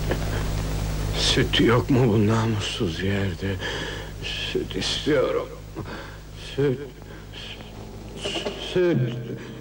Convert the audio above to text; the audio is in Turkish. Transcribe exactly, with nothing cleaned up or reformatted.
Süt yok mu bu namussuz yerde? Süt istiyorum. Süt. Süt.